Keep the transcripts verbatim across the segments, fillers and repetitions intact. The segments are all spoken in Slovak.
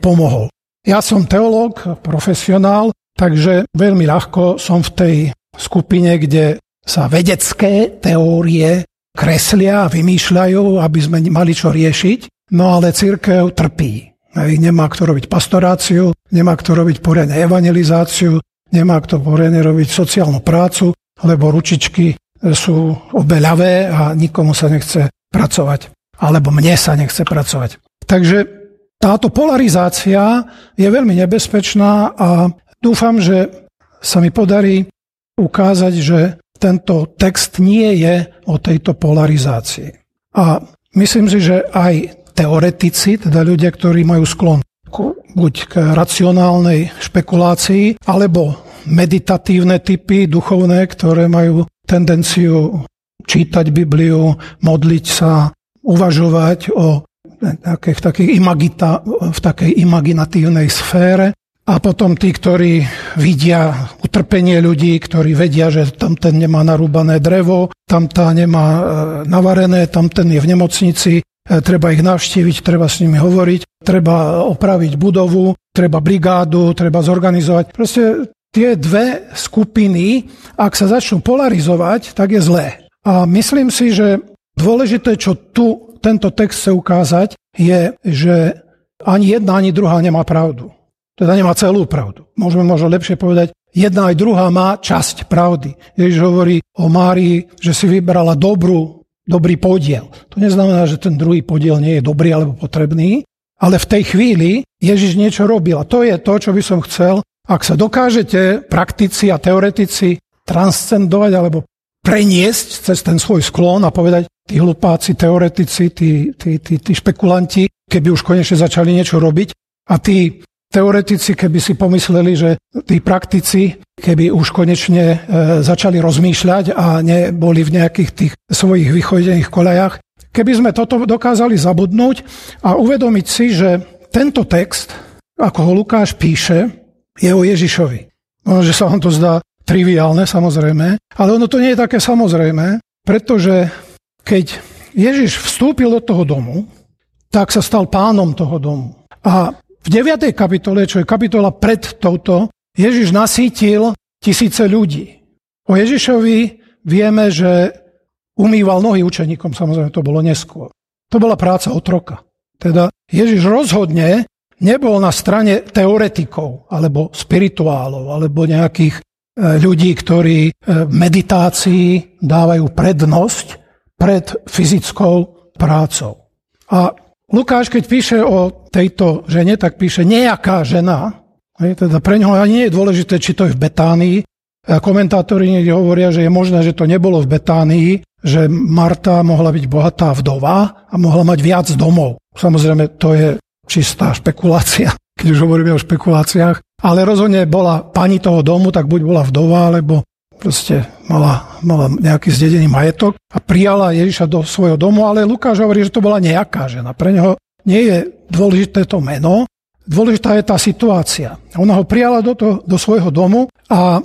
pomohol. Ja som teológ, profesionál, takže veľmi ľahko som v tej skupine, kde sa vedecké teórie kreslia a vymýšľajú, aby sme mali čo riešiť, no ale cirkev trpí. Nemá kto robiť pastoráciu, nemá kto robiť poriadne evangelizáciu, nemá kto poriadne robiť sociálnu prácu, lebo ručičky sú obeľavé a nikomu sa nechce pracovať. Alebo mne sa nechce pracovať. Takže táto polarizácia je veľmi nebezpečná a dúfam, že sa mi podarí ukázať, že tento text nie je o tejto polarizácii. A myslím si, že aj teoretici, teda ľudia, ktorí majú sklon buď k racionálnej špekulácii, alebo meditatívne typy duchovné, ktoré majú tendenciu čítať Bibliu, modliť sa, uvažovať o takých, takých imagita, v takej imaginatívnej sfére. A potom tí, ktorí vidia utrpenie ľudí, ktorí vedia, že tamten nemá narúbané drevo, tamtá nemá navarené, tamten je v nemocnici, treba ich navštíviť, treba s nimi hovoriť, treba opraviť budovu, treba brigádu, treba zorganizovať. Proste tie dve skupiny, ak sa začnú polarizovať, tak je zlé. A myslím si, že dôležité, čo tu tento text chce ukázať, je, že ani jedna, ani druhá nemá pravdu. Teda nemá celú pravdu. Môžeme možno lepšie povedať, jedna aj druhá má časť pravdy. Ježiš hovorí o Márii, že si vybrala dobrú, dobrý podiel. To neznamená, že ten druhý podiel nie je dobrý alebo potrebný, ale v tej chvíli Ježiš niečo robil. A to je to, čo by som chcel. Ak sa dokážete, praktici a teoretici, transcendovať alebo preniesť cez ten svoj sklon a povedať, tí hlupáci, teoretici, tí, tí, tí, tí špekulanti, keby už konečne začali niečo robiť a tí teoretici, keby si pomysleli, že tí praktici, keby už konečne e, začali rozmýšľať a neboli v nejakých tých svojich vychodených koľajach, keby sme toto dokázali zabudnúť a uvedomiť si, že tento text, ako ho Lukáš píše, je o Ježišovi. Možno, že sa vám to zdá triviálne, samozrejme, ale ono to nie je také samozrejme, pretože keď Ježiš vstúpil do toho domu, tak sa stal pánom toho domu. A v deviatej kapitole, čo je kapitola pred touto, Ježiš nasýtil tisíce ľudí. O Ježišovi vieme, že umýval nohy učeníkom, samozrejme to bolo neskôr. To bola práca otroka. Teda Ježiš rozhodne nebol na strane teoretikov, alebo spirituálov, alebo nejakých ľudí, ktorí v meditácii dávajú prednosť pred fyzickou prácou. A Lukáš, keď píše o tejto žene, tak píše nejaká žena. Teda pre ňoho ani nie je dôležité, či to je v Betánii. Komentátori niekde hovoria, že je možné, že to nebolo v Betánii, že Marta mohla byť bohatá vdova a mohla mať viac domov. Samozrejme, to je čistá špekulácia, keď už hovoríme o špekuláciách. Ale rozhodne bola pani toho domu, tak buď bola vdova, alebo proste mala, mala nejaký zdedený majetok a prijala Ježiša do svojho domu, ale Lukáš hovorí, že to bola nejaká žena. Pre neho nie je dôležité to meno, dôležitá je tá situácia. Ona ho prijala do, to, do svojho domu a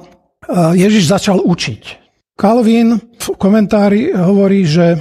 Ježiš začal učiť. Calvin v komentári hovorí, že e,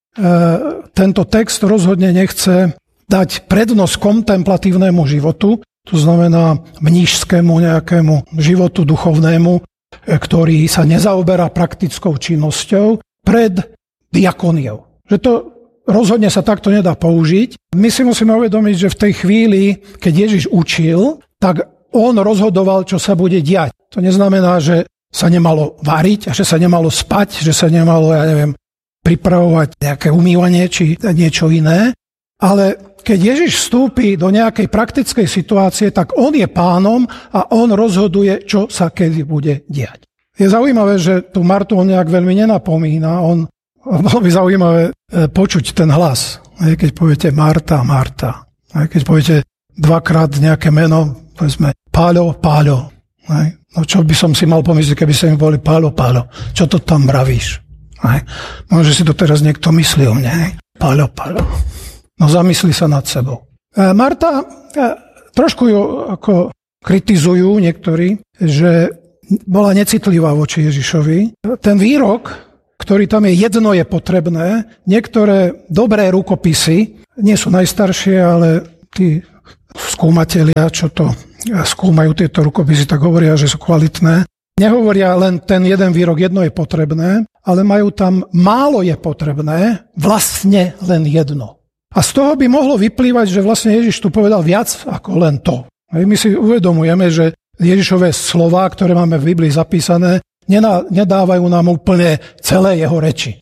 tento text rozhodne nechce dať prednosť kontemplatívnemu životu, to znamená mníšskému nejakému životu duchovnému, ktorý sa nezaoberá praktickou činnosťou, pred diakoniou. Že to rozhodne sa takto nedá použiť. My si musíme uvedomiť, že v tej chvíli, keď Ježiš učil, tak on rozhodoval, čo sa bude diať. To neznamená, že sa nemalo variť a že sa nemalo spať, že sa nemalo, ja neviem, pripravovať nejaké umývanie či niečo iné. Ale keď Ježiš vstúpi do nejakej praktickej situácie, tak on je pánom a on rozhoduje, čo sa kedy bude diať. Je zaujímavé, že tu Martu on nejak veľmi nenapomína. On, bolo by zaujímavé počuť ten hlas. Keď poviete Marta, Marta. Keď poviete dvakrát nejaké meno, povedzme Páľo, Páľo. No čo by som si mal pomyslieť, keby sa mi boli Páľo, Páľo. Čo to tam vravíš? Možno, že si to teraz niekto myslí o mne. Páľo, Páľo. No zamysli sa nad sebou. Marta, trošku ju ako kritizujú niektorí, že bola necitlivá voči Ježišovi. Ten výrok, ktorý tam je, jedno je potrebné, niektoré dobré rukopisy, nie sú najstaršie, ale tí skúmatelia, čo to skúmajú tieto rukopisy, tak hovoria, že sú kvalitné. Nehovoria len ten jeden výrok, jedno je potrebné, ale majú tam málo je potrebné, vlastne len jedno. A z toho by mohlo vyplývať, že vlastne Ježiš tu povedal viac ako len to. My si uvedomujeme, že Ježišové slová, ktoré máme v Biblii zapísané, nedávajú nám úplne celé jeho reči.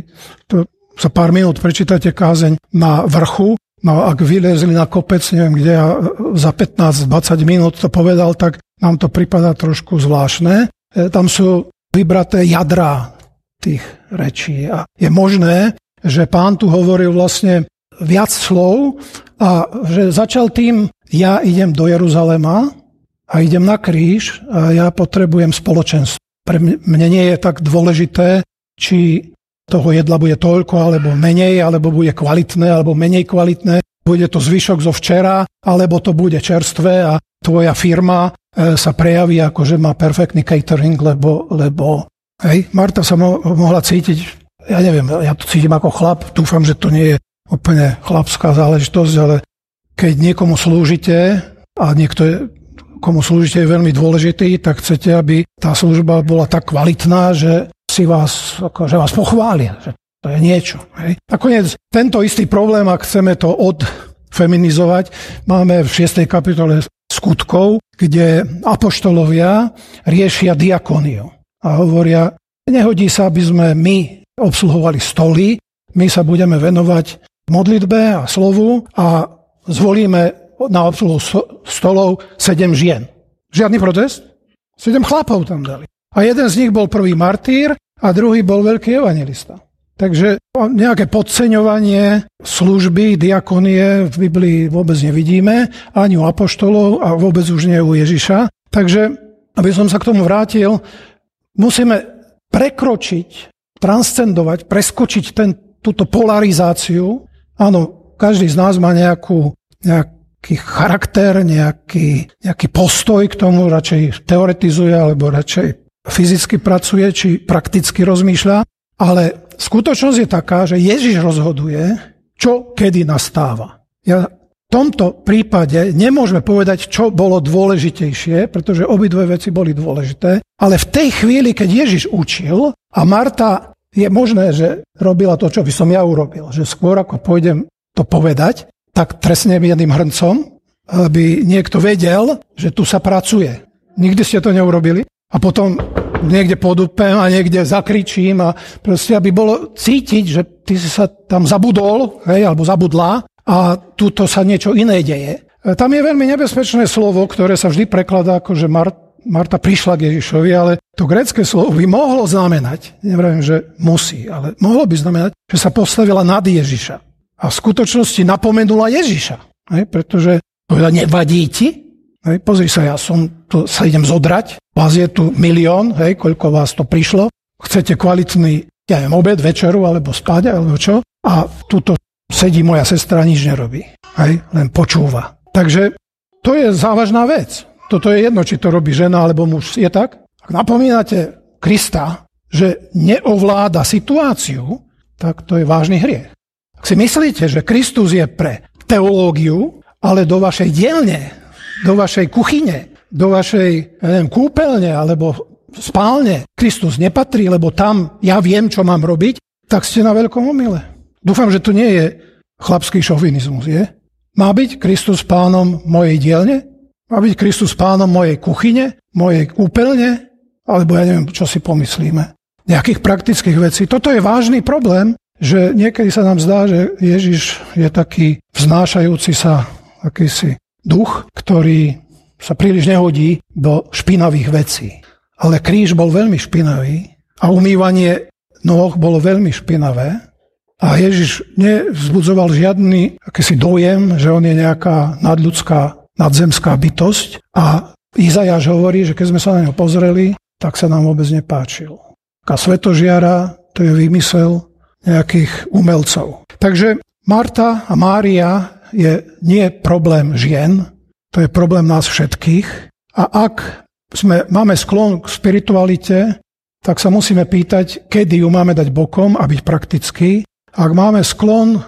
To za pár minút prečítate kázeň na vrchu. No ak vylezli na kopec, neviem kde, a za pätnásť dvadsať minút to povedal, tak nám to pripadá trošku zvláštne. Tam sú vybraté jadrá tých rečí. A je možné, že Pán tu hovoril vlastne viac slov a že začal tým, ja idem do Jeruzalema a idem na kríž a ja potrebujem spoločenstvo. Pre mne nie je tak dôležité, či toho jedla bude toľko, alebo menej, alebo bude kvalitné, alebo menej kvalitné. Bude to zvyšok zo včera, alebo to bude čerstvé a tvoja firma e, sa prejaví ako, že má perfektný catering, lebo, lebo hej, Marta sa mo- mohla cítiť, ja neviem, ja to cítim ako chlap, dúfam, že to nie je úplne chlapská záležitosť, ale keď niekomu slúžite a niekto je, komu slúžite je veľmi dôležitý, tak chcete, aby tá služba bola tak kvalitná, že si vás, ako, že vás pochvália, že to je niečo. Hej. Nakoniec tento istý problém, ak chceme to odfeminizovať, máme v šiestej kapitole Skutkov, kde apoštolovia riešia diakoniu a hovoria, nehodí sa, aby sme my obsluhovali stoly, my sa budeme venovať modlitbe a slovu a zvolíme na obsluhu stolov sedem žien. Žiadny protest? Sedem chlapov tam dali. A jeden z nich bol prvý martýr a druhý bol veľký evanjelista. Takže nejaké podceňovanie služby, diakonie v Biblii vôbec nevidíme, ani u apoštolov a vôbec už nie u Ježiša. Takže, aby som sa k tomu vrátil, musíme prekročiť, transcendovať, preskočiť ten, túto polarizáciu. Áno, každý z nás má nejakú, nejaký charakter, nejaký, nejaký postoj k tomu, radšej teoretizuje alebo radšej fyzicky pracuje, či prakticky rozmýšľa, ale skutočnosť je taká, že Ježiš rozhoduje, čo kedy nastáva. Ja v tomto prípade nemôžeme povedať, čo bolo dôležitejšie, pretože obidve veci boli dôležité, ale v tej chvíli, keď Ježiš učil a Marta, je možné, že robila to, čo by som ja urobil, že skôr ako pôjdem to povedať, tak trestnem jedným hrncom, aby niekto vedel, že tu sa pracuje. Nikdy ste to neurobili? A potom niekde podúpem a niekde zakričím a proste, aby bolo cítiť, že ty si sa tam zabudol, hej, alebo zabudla a tuto sa niečo iné deje. Tam je veľmi nebezpečné slovo, ktoré sa vždy prekladá ako, že Mar- Marta prišla k Ježišovi, ale to grécke slovo by mohlo znamenať, neviem, že musí, ale mohlo by znamenať, že sa postavila nad Ježiša. A v skutočnosti napomenula Ježiša, hej, pretože povedala, nevadí ti? Hej, pozri sa, ja som tu, sa idem zodrať, vás je tu milión, hej, koľko vás to prišlo, chcete kvalitný, ja neviem, obed, večeru, alebo spať, alebo čo, a tuto sedí moja sestra, nič nerobí, hej, len počúva. Takže to je závažná vec. Toto je jedno, či to robí žena, alebo muž. Je tak? Ak napomínate Krista, že neovláda situáciu, tak to je vážny hriech. Ak si myslíte, že Kristus je pre teológiu, ale do vašej dielne, do vašej kuchyne, do vašej neviem, kúpeľne alebo spálne Kristus nepatrí, lebo tam ja viem, čo mám robiť, tak ste na veľkom omyle. Dúfam, že to nie je chlapský šovinizmus, je? Má byť Kristus pánom mojej dielne? Má byť Kristus pánom mojej kuchyne, mojej kúpeľne? Alebo ja neviem, čo si pomyslíme. Nejakých praktických vecí. Toto je vážny problém, že niekedy sa nám zdá, že Ježiš je taký vznášajúci sa akýsi duch, ktorý sa príliš nehodí do špinavých vecí. Ale kríž bol veľmi špinavý a umývanie nôh bolo veľmi špinavé a Ježiš nevzbudzoval žiadny akýsi dojem, že on je nejaká nadľudská, nadzemská bytosť a Izajáš hovorí, že keď sme sa na ňo pozreli, tak sa nám vôbec nepáčil. Taká svetožiara, to je vymysel nejakých umelcov. Takže Marta a Mária je nie problém žien, to je problém nás všetkých. A ak sme, máme sklon k spiritualite, tak sa musíme pýtať, kedy ju máme dať bokom a byť praktický. Ak máme sklon,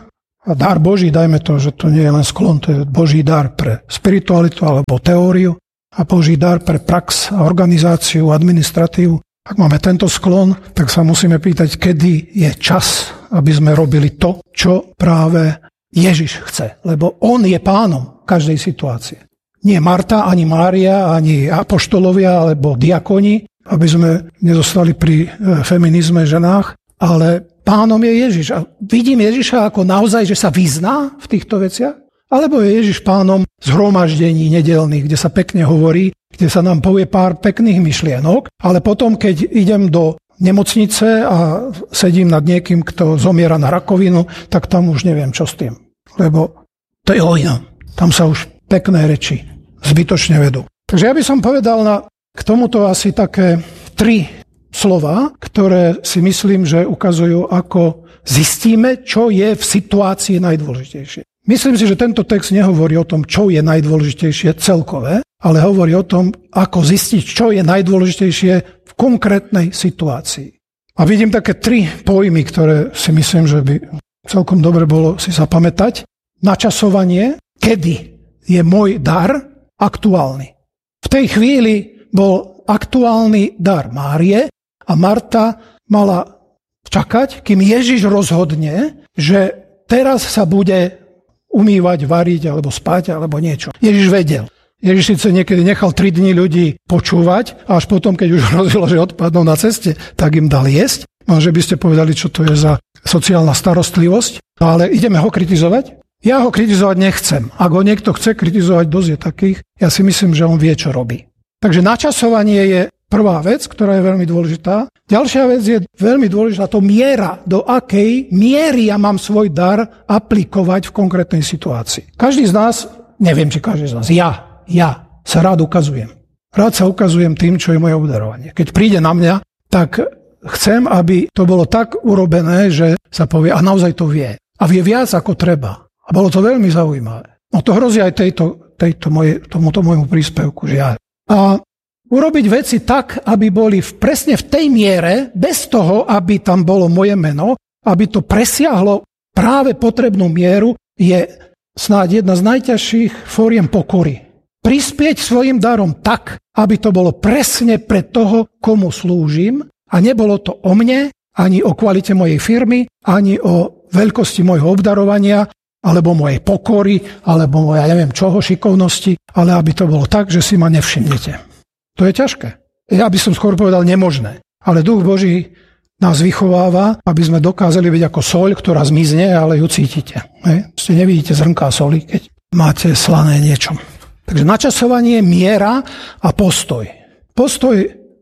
A dar Boží, dajme to, že to nie je len sklon, to je Boží dar pre spiritualitu alebo teóriu a Boží dar pre prax a organizáciu, administratívu. Ak máme tento sklon, tak sa musíme pýtať, kedy je čas, aby sme robili to, čo práve Ježiš chce. Lebo on je pánom každej situácie. Nie Marta, ani Mária, ani apoštolovia, alebo diakoni, aby sme nezostali pri feminizme ženách, ale pánom je Ježiš. A vidím Ježiša ako naozaj, že sa vyzná v týchto veciach? Alebo je Ježiš pánom zhromaždení nedeľných, kde sa pekne hovorí, kde sa nám povie pár pekných myšlienok, ale potom, keď idem do nemocnice a sedím nad niekým, kto zomiera na rakovinu, tak tam už neviem, čo s tým. Lebo to je o inom. Tam sa už pekné reči zbytočne vedú. Takže ja by som povedal na, k tomuto asi také tri slova, ktoré si myslím, že ukazujú, ako zistíme, čo je v situácii najdôležitejšie. Myslím si, že tento text nehovorí o tom, čo je najdôležitejšie celkové, ale hovorí o tom, ako zistiť, čo je najdôležitejšie v konkrétnej situácii. A vidím také tri pojmy, ktoré si myslím, že by celkom dobre bolo si zapamätať. Načasovanie, kedy je môj dar aktuálny. V tej chvíli bol aktuálny dar Márie a Marta mala čakať, kým Ježiš rozhodne, že teraz sa bude umývať, variť, alebo spať, alebo niečo. Ježiš vedel. Ježiš síce niekedy nechal tri dni ľudí počúvať a až potom, keď už hrozilo, že odpadnú na ceste, tak im dal jesť. Možno by ste povedali, čo to je za sociálna starostlivosť, ale ideme ho kritizovať? Ja ho kritizovať nechcem. Ak ho niekto chce kritizovať, dosť je takých, ja si myslím, že on vie, čo robí. Takže načasovanie je prvá vec, ktorá je veľmi dôležitá. Ďalšia vec je veľmi dôležitá, to miera, do akej miery ja mám svoj dar aplikovať v konkrétnej situácii. Každý z nás, neviem, či každý z nás, ja, ja sa rád ukazujem. Rád sa ukazujem tým, čo je moje obdarovanie. Keď príde na mňa, tak chcem, aby to bolo tak urobené, že sa povie, a naozaj to vie. A vie viac, ako treba. A bolo to veľmi zaujímavé. No to hrozí aj tejto, tejto moje, tomuto môjmu príspevku, že ja. A urobiť veci tak, aby boli v, presne v tej miere, bez toho, aby tam bolo moje meno, aby to presiahlo práve potrebnú mieru, je snáď jedna z najťažších fóriem pokory. Prispieť svojim darom tak, aby to bolo presne pre toho, komu slúžim, a nebolo to o mne, ani o kvalite mojej firmy, ani o veľkosti môjho obdarovania, alebo mojej pokory, alebo ja neviem čoho, šikovnosti, ale aby to bolo tak, že si ma nevšimnete. To je ťažké. Ja by som skôr povedal nemožné. Ale Duch Boží nás vychováva, aby sme dokázali byť ako soľ, ktorá zmizne, ale ju cítite. Hej? Ste nevidíte zrnká soli, keď máte slané niečo. Takže načasovanie, miera a postoj. Postoj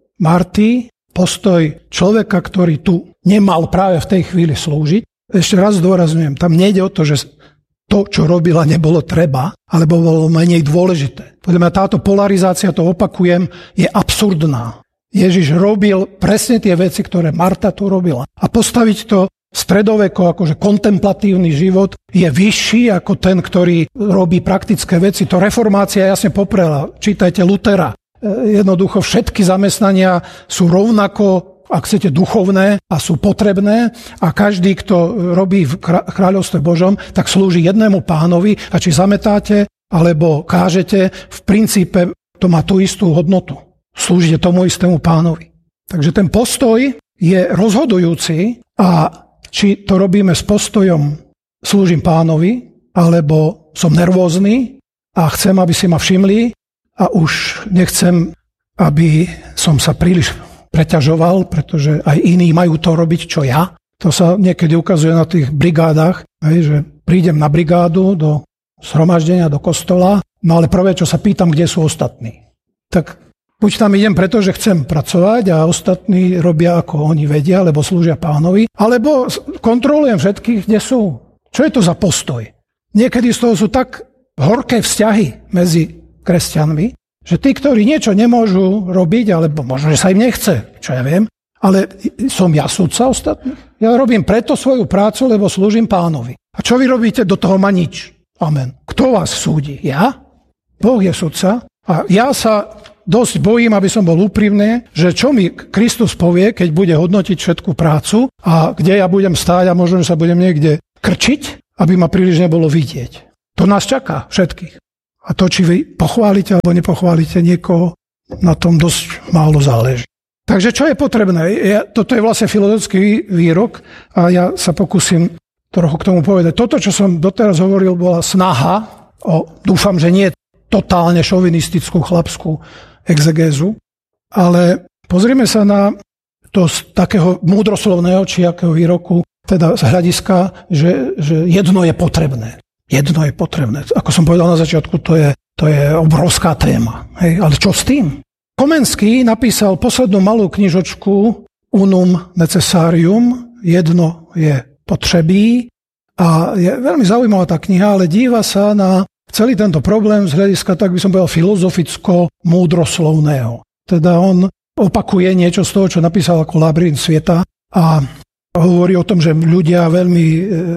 Marty, postoj človeka, ktorý tu nemal práve v tej chvíli slúžiť. Ešte raz zdôrazňujem, tam nejde o to, že to, čo robila, nebolo treba, alebo bolo menej dôležité. Podľa mňa táto polarizácia, to opakujem, je absurdná. Ježiš robil presne tie veci, ktoré Marta tu robila. A postaviť to stredoveko, akože kontemplatívny život, je vyšší ako ten, ktorý robí praktické veci. To reformácia jasne poprela. Čítajte Lutera. Jednoducho všetky zamestnania sú rovnako, ak chcete, duchovné a sú potrebné a každý, kto robí v kráľovstve Božom, tak slúži jednému pánovi a či zametáte alebo kážete, v princípe to má tú istú hodnotu. Slúžite tomu istému pánovi. Takže ten postoj je rozhodujúci a či to robíme s postojom slúžim pánovi alebo som nervózny a chcem, aby si ma všimli a už nechcem, aby som sa príliš preťažoval, pretože aj iní majú to robiť, čo ja. To sa niekedy ukazuje na tých brigádach, hej, že prídem na brigádu do zhromaždenia, do kostola, no ale prvé, čo sa pýtam, kde sú ostatní. Tak buď tam idem, pretože chcem pracovať a ostatní robia, ako oni vedia, lebo slúžia pánovi, alebo kontrolujem všetkých, kde sú. Čo je to za postoj? Niekedy z toho sú tak horké vzťahy medzi kresťanmi, že tí, ktorí niečo nemôžu robiť, alebo možno, že sa im nechce, čo ja viem, ale som ja sudca ostatných? Ja robím preto svoju prácu, lebo slúžim pánovi. A čo vy robíte? Do toho ma nič. Amen. Kto vás súdi? Ja? Boh je sudca. A ja sa dosť bojím, aby som bol úprimný, že čo mi Kristus povie, keď bude hodnotiť všetku prácu a kde ja budem stáť a možno, že sa budem niekde krčiť aby ma príliš nebolo vidieť. To nás čaká všetkých. A to, či vy pochválite alebo nepochválite niekoho, na tom dosť málo záleží. Takže čo je potrebné? Ja, toto je vlastne filozofický výrok a ja sa pokúsim trochu k tomu povedať. Toto, čo som doteraz hovoril, bola snaha, o, dúfam, že nie totálne šovinistickú, chlapskú exegézu, ale pozrime sa na to z takého múdroslovného či akého výroku, teda z hľadiska, že, že jedno je potrebné. Jedno je potrebné. Ako som povedal na začiatku, to je, to je obrovská téma. Hej, ale čo s tým? Komenský napísal poslednú malú knižočku Unum necessarium, jedno je potřebí, a je veľmi zaujímavá tá kniha, ale díva sa na celý tento problém z hľadiska, tak by som povedal, filozoficko-múdroslovného. Teda on opakuje niečo z toho, čo napísal ako Labyrint sveta a hovorí o tom, že ľudia veľmi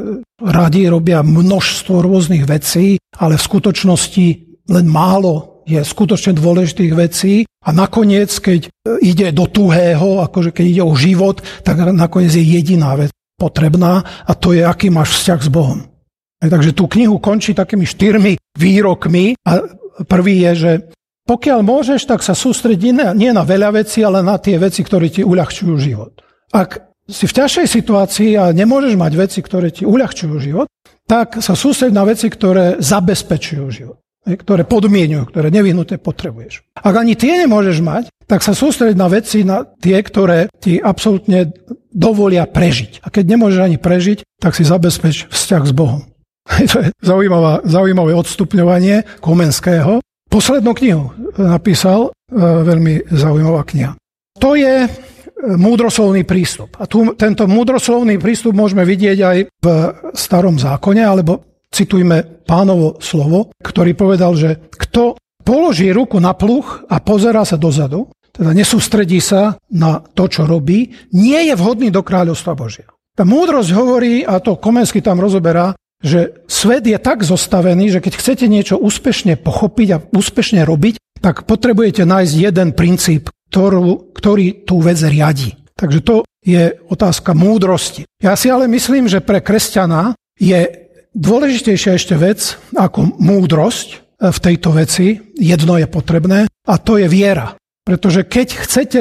radi robia množstvo rôznych vecí, ale v skutočnosti len málo je skutočne dôležitých vecí a nakoniec, keď ide do tuhého, akože keď ide o život, tak nakoniec je jediná vec potrebná a to je, aký máš vzťah s Bohom. Takže tú knihu končí takými štyrmi výrokmi a prvý je, že pokiaľ môžeš, tak sa sústredí nie na veľa vecí, ale na tie veci, ktoré ti uľahčujú život. Ak si v ťažšej situácii a nemôžeš mať veci, ktoré ti uľahčujú život, tak sa sústreď na veci, ktoré zabezpečujú život, ktoré podmienujú, ktoré nevyhnutne potrebuješ. Ak ani tie nemôžeš mať, tak sa sústreď na veci, na tie, ktoré ti absolútne dovolia prežiť. A keď nemôžeš ani prežiť, tak si zabezpeč vzťah s Bohom. To je zaujímavá, zaujímavé odstupňovanie Komenského. Poslednú knihu napísal, veľmi zaujímavá kniha. To je múdroslovný prístup. A tu, tento múdroslovný prístup môžeme vidieť aj v Starom zákone, alebo citujme Pánovo slovo, ktorý povedal, že kto položí ruku na pluh a pozerá sa dozadu, teda nesústredí sa na to, čo robí, nie je vhodný do kráľovstva Božia. Tá múdrosť hovorí, a to Komenský tam rozoberá, že svet je tak zostavený, že keď chcete niečo úspešne pochopiť a úspešne robiť, tak potrebujete nájsť jeden princíp, ktorú, ktorý tú vec riadi. Takže to je otázka múdrosti. Ja si ale myslím, že pre kresťana je dôležitejšia ešte vec ako múdrosť v tejto veci, jedno je potrebné, a to je viera. Pretože keď chcete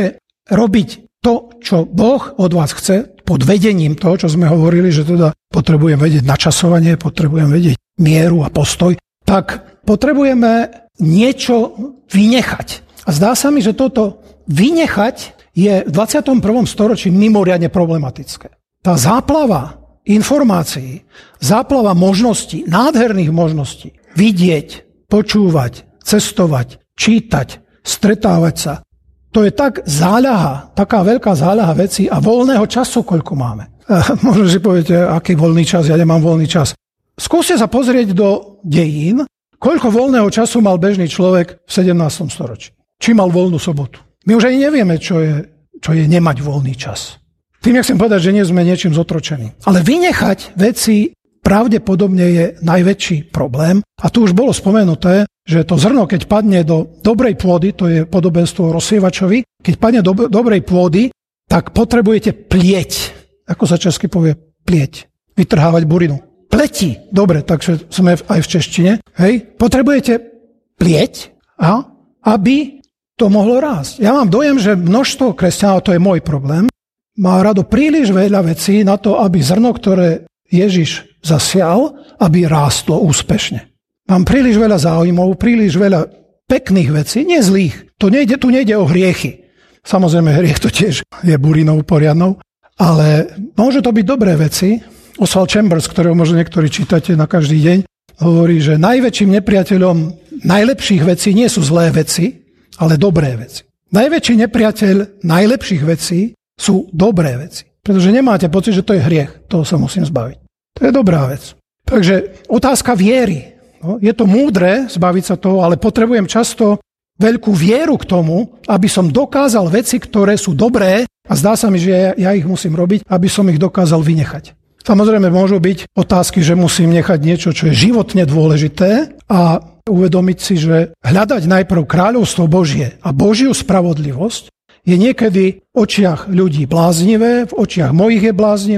robiť to, čo Boh od vás chce, pod vedením toho, čo sme hovorili, že teda potrebujem vedieť načasovanie, potrebujem vedieť mieru a postoj, tak potrebujeme niečo vynechať. A zdá sa mi, že toto vynechať je v dvadsiatom prvom storočí mimoriadne problematické. Tá záplava informácií, záplava možností, nádherných možností, vidieť, počúvať, cestovať, čítať, stretávať sa. To je tak záľaha, taká veľká záľaha vecí a voľného času, koľko máme. Možno si poviete, aký voľný čas, ja nemám voľný čas. Skúste sa pozrieť do dejín, koľko voľného času mal bežný človek v sedemnástom storočí. Či mal voľnú sobotu. My už ani nevieme, čo je, čo je nemať voľný čas. Tým, ja chcem povedať, že nie sme niečím zotročení. Ale vynechať veci pravdepodobne je najväčší problém. A tu už bolo spomenuté, že to zrno, keď padne do dobrej pôdy, to je podobenstvo o rozsievačovi, keď padne do dobrej pôdy, tak potrebujete plieť. Ako sa česky povie plieť? Vytrhávať burinu. Pleti. Dobre, takže sme aj v češtine. Hej. Potrebujete plieť, a, aby to mohlo rásť. Ja mám dojem, že množstvo kresťanov, to je môj problém, má rado príliš veľa vecí na to, aby zrno, ktoré Ježiš zasial, aby rástlo úspešne. Mám príliš veľa záujmov, príliš veľa pekných vecí, nie zlých. To nejde, tu nejde o hriechy. Samozrejme, hriech to tiež je burinou poriadnou, ale môže to byť dobré veci. Oswald Chambers, ktorého možno niektorí čítate na každý deň, hovorí, že najväčším nepriateľom najlepších vecí nie sú zlé veci, ale dobré veci. Najväčší nepriateľ najlepších vecí sú dobré veci. Pretože nemáte pocit, že to je hriech. Toho sa musím zbaviť. To je dobrá vec. Takže otázka viery. No, je to múdre zbaviť sa toho, ale potrebujem často veľkú vieru k tomu, aby som dokázal veci, ktoré sú dobré, a zdá sa mi, že ja, ja ich musím robiť, aby som ich dokázal vynechať. Samozrejme, môžu byť otázky, že musím nechať niečo, čo je životne dôležité, a uvedomiť si, že hľadať najprv kráľovstvo Božie a Božiu spravodlivosť je niekedy v očiach ľudí bláznivé, v očiach mojich je bláznivé,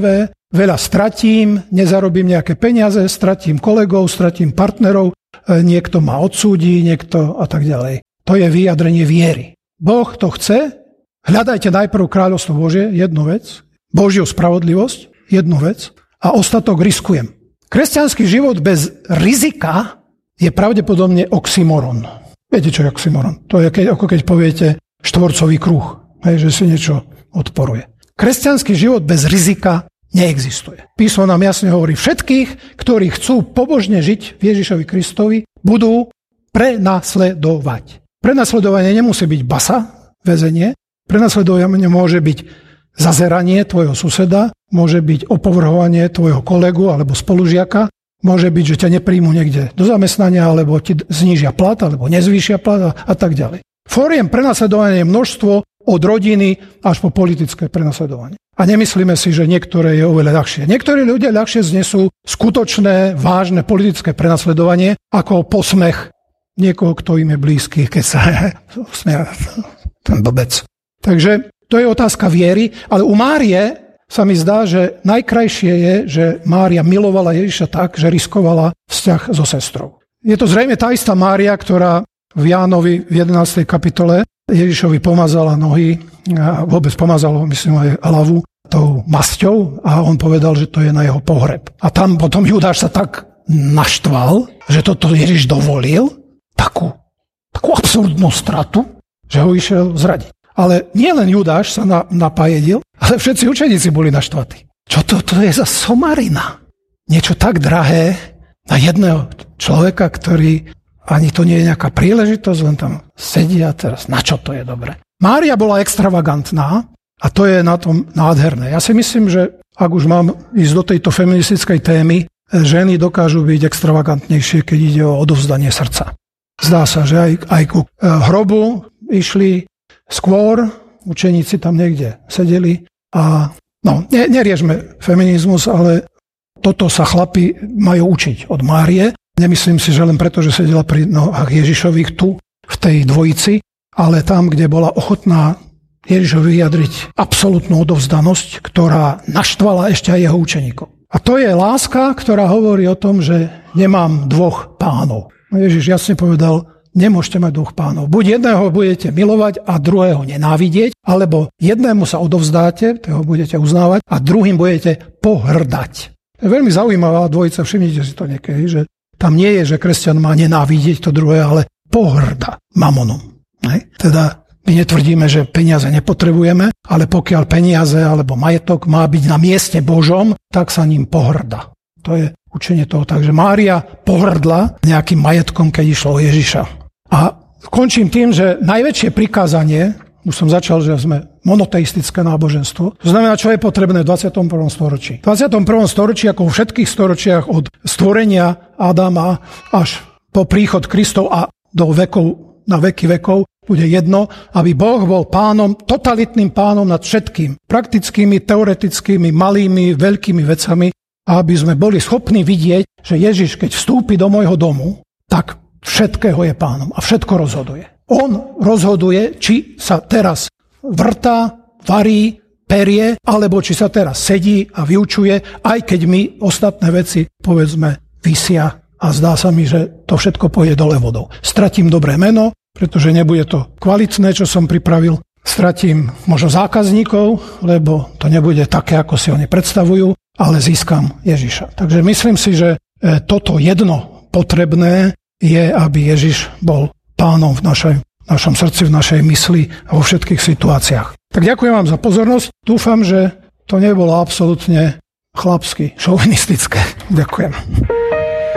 veľa stratím, nezarobím nejaké peniaze, stratím kolegov, stratím partnerov, niekto ma odsúdi, niekto a tak ďalej. To je vyjadrenie viery. Boh to chce, hľadajte najprv kráľovstvo Božie, jednu vec, Božiu spravodlivosť, jednu vec a ostatok riskujem. Kresťanský život bez rizika je pravdepodobne oxymoron. Viete, čo je oxymoron? To je keď, ako keď poviete štvorcový kruh, hej, že si niečo odporuje. Kresťanský život bez rizika neexistuje. Písmo nám jasne hovorí, všetkých, ktorí chcú pobožne žiť v Ježišovi Kristovi, budú prenasledovať. Prenasledovanie nemusí byť basa, väzenie. Prenasledovanie môže byť zazeranie tvojho suseda, môže byť opovrhovanie tvojho kolegu alebo spolužiaka, môže byť, že ťa nepríjmu niekde do zamestnania, alebo ti znížia plat, alebo nezvýšia plat a, a tak ďalej. Fóriem prenasledovania je množstvo od rodiny až po politické prenasledovanie. A nemyslíme si, že niektoré je oveľa ľahšie. Niektorí ľudia ľahšie znesú skutočné, vážne politické prenasledovanie ako posmech niekoho, kto im je blízky, keď sa smiera ten blbec. Takže to je otázka viery, ale u Márie sa mi zdá, že najkrajšie je, že Mária milovala Ježiša tak, že riskovala vzťah so sestrou. Je to zrejme tá istá Mária, ktorá v Jánovi v jedenástej kapitole Ježišovi pomazala nohy, a vôbec pomazala, myslím, aj hlavu tou masťou a on povedal, že to je na jeho pohreb. A tam potom Judáš sa tak naštval, že toto Ježiš dovolil, takú, takú absurdnú stratu, že ho išiel zradiť. Ale nie len Judáš sa na, napájedil, ale všetci učeníci boli naštvatí. Čo to, to je za somarina? Niečo tak drahé na jedného človeka, ktorý ani to nie je nejaká príležitosť, len tam sedí a teraz na čo to je dobre. Mária bola extravagantná a to je na tom nádherné. Ja si myslím, že ak už mám ísť do tejto feministickej témy, ženy dokážu byť extravagantnejšie, keď ide o odovzdanie srdca. Zdá sa, že aj, aj ku hrobu išli skôr, učeníci tam niekde sedeli a no, ne, neriežme feminizmus, ale toto sa chlapi majú učiť od Márie. Nemyslím si, že len preto, že sedela pri nohách Ježišových tu, v tej dvojici, ale tam, kde bola ochotná Ježišovi vyjadriť absolútnu odovzdanosť, ktorá naštvala ešte aj jeho učeníkov. A to je láska, ktorá hovorí o tom, že nemám dvoch pánov. Ježiš jasne povedal, nemôžete mať dvoch pánov. Buď jedného budete milovať a druhého nenávidieť, alebo jednému sa odovzdáte, toho budete uznávať, a druhým budete pohrdať. To je veľmi zaujímavá dvojica, všimnite si to niekedy, že tam nie je, že kresťan má nenávidieť to druhé, ale pohrda mamonom. Hej? Teda my netvrdíme, že peniaze nepotrebujeme, ale pokiaľ peniaze alebo majetok má byť na mieste Božom, tak sa ním pohrda. To je učenie toho. Takže Mária pohrdla nejakým majetkom, keď išlo o Ježiša. A končím tým, že najväčšie prikázanie, už som začal, že sme monoteistické náboženstvo, to znamená, čo je potrebné v dvadsiatom prvom storočí. V dvadsiatom prvom storočí, ako vo všetkých storočiach od stvorenia Adama až po príchod Kristov a do vekov, na veky vekov, bude jedno, aby Boh bol pánom, totalitným pánom nad všetkým, praktickými, teoretickými, malými, veľkými vecami, a aby sme boli schopní vidieť, že Ježiš, keď vstúpi do môjho domu, tak všetkého je pánom a všetko rozhoduje. On rozhoduje, či sa teraz vrtá, varí, perie, alebo či sa teraz sedí a vyučuje, aj keď my ostatné veci, povedzme, visia a zdá sa mi, že to všetko pôjde dole vodou. Stratím dobré meno, pretože nebude to kvalitné, čo som pripravil. Stratím možno zákazníkov, lebo to nebude také, ako si oni predstavujú, ale získam Ježiša. Takže myslím si, že toto jedno potrebné je, aby Ježiš bol pánom v našej, našom srdci, v našej mysli a vo všetkých situáciách. Tak ďakujem vám za pozornosť. Dúfam, že to nebolo absolútne chlapsky, šovinistické. Ďakujem.